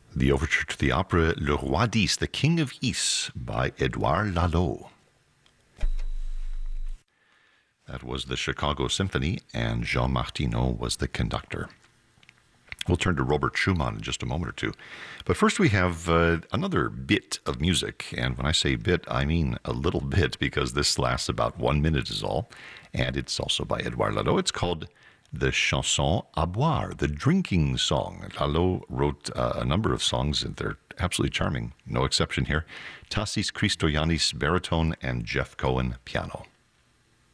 The overture to the opera Le Roi d'Ys, The King of Ys, by Edouard Lalo. That was the Chicago Symphony, and Jean Martineau was the conductor. We'll turn to Robert Schumann in just a moment or two. But first we have another bit of music. And when I say bit, I mean a little bit, because this lasts about 1 minute is all. And it's also by Edouard Lalo. It's called the Chanson à boire, the drinking song. Lalo wrote a number of songs, and they're absolutely charming. No exception here. Tassis Christoyanis, baritone, and Jeff Cohen, piano.